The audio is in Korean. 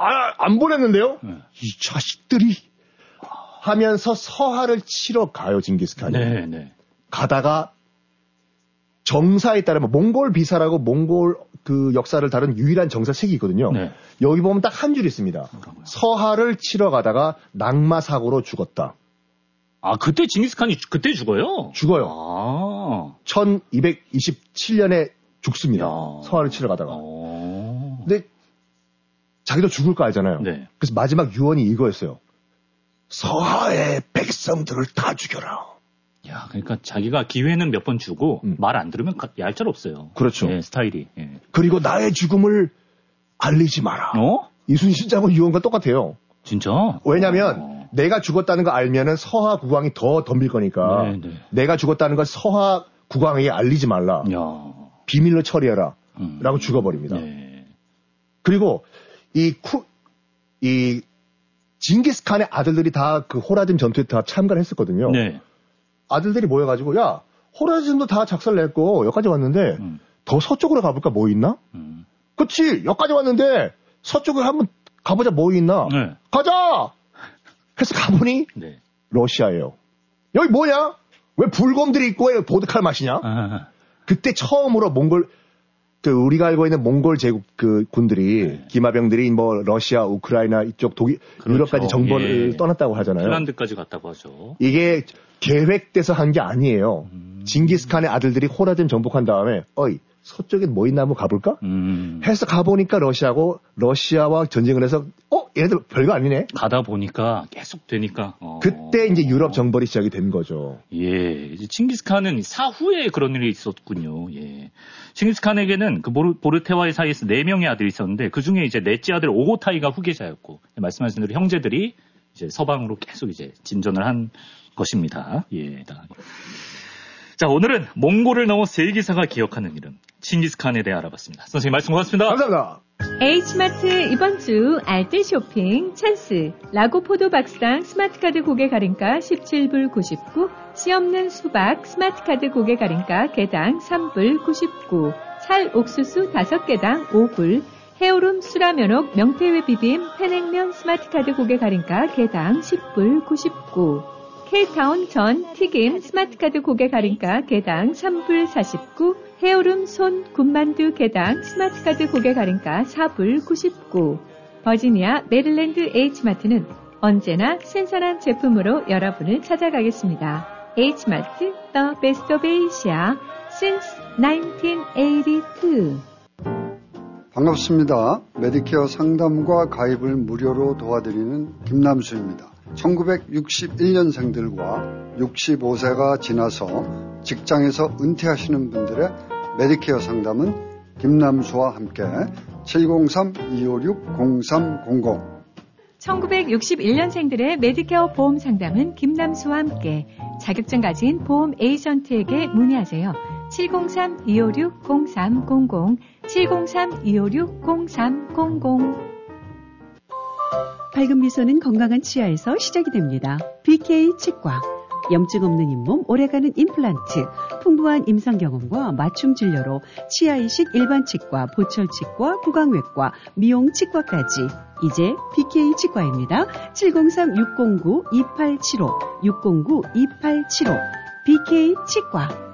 안 보냈는데요? 이 자식들이 하면서 서하를 치러 가요, 징기스칸이. 네. 가다가 정사에 따르면 몽골 비사라고 몽골 그 역사를 다룬 유일한 정사 책이 있거든요. 네. 여기 보면 딱 한 줄 있습니다. 뭐라고요? 서하를 치러 가다가 낙마 사고로 죽었다. 아, 그때 징기스칸이 그때 죽어요? 죽어요. 아. 1227년에 죽습니다. 야. 서하를 치러 가다가. 근데 자기도 죽을 거 알잖아요. 네. 그래서 마지막 유언이 이거였어요. 서하의 백성들을 다 죽여라. 야, 그러니까 자기가 기회는 몇 번 주고 말 안 들으면 얄짤없어요. 그렇죠. 예, 스타일이. 예. 그리고 나의 죽음을 알리지 마라. 이순신장군 유언과 똑같아요. 진짜? 왜냐면 내가 죽었다는 거 알면은 서하 국왕이 더 덤빌 거니까 네. 내가 죽었다는 걸 서하 국왕에게 알리지 말라. 야. 비밀로 처리해라. 라고 죽어버립니다. 네. 그리고 이 징기스칸의 아들들이 다 그 호라즘 전투에 다 참가를 했었거든요. 네. 아들들이 모여가지고 야 호라즘도 다 작살냈고 여기까지 왔는데 더 서쪽으로 가볼까 뭐 있나? 그치 여기까지 왔는데 서쪽에 한번 가보자 뭐 있나? 네. 가자! 해서 가보니 네. 러시아예요. 여기 뭐냐? 왜 불곰들이 있고 왜 보드칼 마시냐? 그때 처음으로 몽골 우리가 알고 있는 몽골 제국 그 군들이 기마병들이 뭐 러시아, 우크라이나 이쪽 독일, 그렇죠. 유럽까지 정벌을 떠났다고 하잖아요. 핀란드까지 갔다고 하죠. 이게 계획돼서 한 게 아니에요. 징기스칸의 아들들이 호라즘 정복한 다음에 어이 서쪽에 뭐 있나 한번 가볼까? 해서 가보니까 러시아와 전쟁을 해서 얘네들 별거 아니네. 가다 보니까 계속 되니까. 그때 이제 유럽 정벌이 시작이 된 거죠. 예, 이제 칭기스칸은 사후에 그런 일이 있었군요. 예, 칭기스칸에게는 그 보르테와의 사이에서 4명의 아들이 있었는데 그 중에 이제 넷째 아들 오고타이가 후계자였고 말씀하신 대로 형제들이 이제 서방으로 계속 이제 진전을 한 것입니다. 예. 자, 오늘은 몽골을 넘어 세계사가 기억하는 이름 칭기스칸에 대해 알아봤습니다. 선생님 말씀 고맙습니다. 감사합니다. H마트 이번 주 알뜰 쇼핑 찬스 라고 포도박스당 스마트카드 고객 할인가 17불 99, 씨 없는 수박 스마트카드 고객 할인가 개당 3불 99, 찰 옥수수 5개당 5불, 해오름 수라면옥 명태회 비빔 편냉면 스마트카드 고객 할인가 개당 10불 99, K타운 전 튀김 스마트카드 고객 할인가 개당 3불 49, 해오름 손 군만두 개당 스마트카드 고객 할인가 4불 99. 버지니아 메릴랜드 H마트는 언제나 신선한 제품으로 여러분을 찾아가겠습니다. H마트 The Best of Asia since 1982. 반갑습니다. 메디케어 상담과 가입을 무료로 도와드리는 김남수입니다. 1961년생들과 65세가 지나서 직장에서 은퇴하시는 분들의 메디케어 상담은 김남수와 함께 703-256-0300 1961년생들의 메디케어 보험 상담은 김남수와 함께 자격증 가진 보험 에이전트에게 문의하세요. 703-256-0300 703-256-0300 밝은 미소는 건강한 치아에서 시작이 됩니다. BK 치과. 염증 없는 잇몸, 오래가는 임플란트, 풍부한 임상 경험과 맞춤 진료로 치아 이식 일반 치과, 보철 치과, 구강외과, 미용 치과까지 이제 BK 치과입니다. 703-609-2875 609-2875 BK 치과.